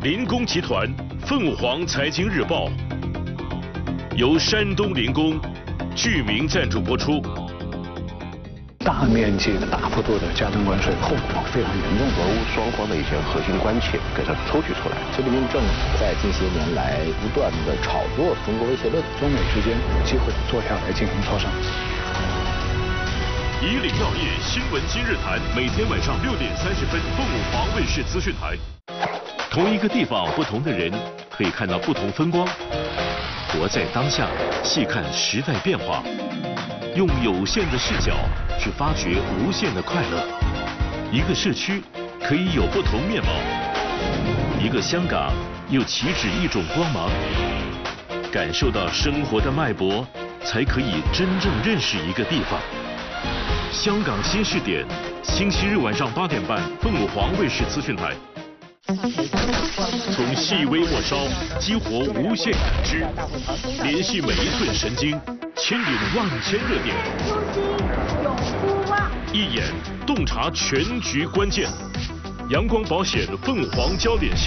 林工集团凤凰财经日报由山东林工居民赞助播出。 大面积的、大幅度的加征关税，后果非常严重。 俄乌双方的一些核心关切给它抽取出来。 习近平政府在近些年来不断的炒作中国威胁论， 中美之间有机会坐下来进行磋商。 以岭药业新闻今日谈，每天晚上6点30分，凤凰卫视资讯台。同一个地方，不同的人可以看到不同风光。活在当下，细看时代变化，用有限的视角去发掘无限的快乐。一个社区可以有不同面貌，一个香港又岂止一种光芒。感受到生活的脉搏，才可以真正认识一个地方。香港新视点，星期日晚上8点半，凤凰卫视资讯台。从细微末梢激活无限感知，联系每一寸神经，牵引万千热点，一眼洞察全局关键。阳光保险凤凰焦点